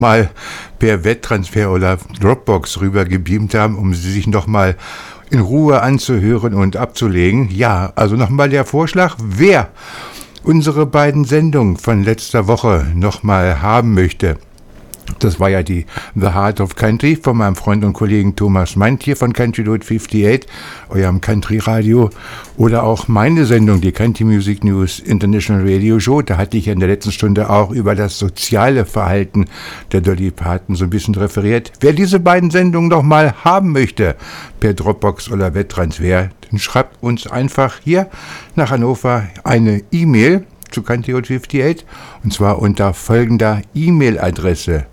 mal per Wetttransfer oder Dropbox rübergebeamt haben, um sie sich nochmal in Ruhe anzuhören und abzulegen. Ja, also nochmal der Vorschlag, wer unsere beiden Sendungen von letzter Woche nochmal haben möchte. Das war ja die The Heart of Country von meinem Freund und Kollegen Thomas Meint hier von Country Road 58, eurem Country Radio, oder auch meine Sendung, die Country Music News International Radio Show. Da hatte ich ja in der letzten Stunde auch über das soziale Verhalten der Dolly Parton so ein bisschen referiert. Wer diese beiden Sendungen noch mal haben möchte, per Dropbox oder Wetttransfer, dann schreibt uns einfach hier nach Hannover eine E-Mail zu Country Road 58, und zwar unter folgender E-Mail-Adresse: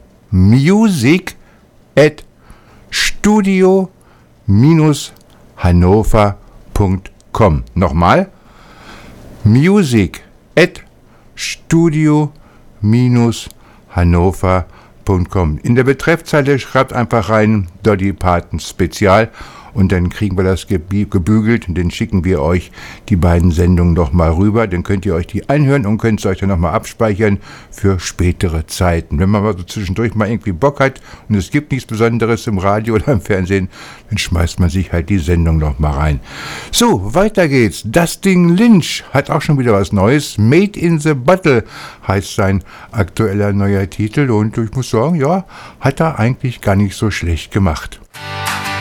music@studio-hannover.com. Nochmal: music@studio-hannover.com. In der Betreffzeile schreibt einfach rein Dolly Parton Spezial, und dann kriegen wir das gebügelt und dann schicken wir euch die beiden Sendungen nochmal rüber. Dann könnt ihr euch die anhören und könnt es euch dann nochmal abspeichern für spätere Zeiten. Wenn man mal so zwischendurch mal irgendwie Bock hat und es gibt nichts Besonderes im Radio oder im Fernsehen, dann schmeißt man sich halt die Sendung nochmal rein. So, weiter geht's. Dustin Lynch hat auch schon wieder was Neues. Made in the Bottle heißt sein aktueller neuer Titel, und ich muss sagen, ja, hat er eigentlich gar nicht so schlecht gemacht.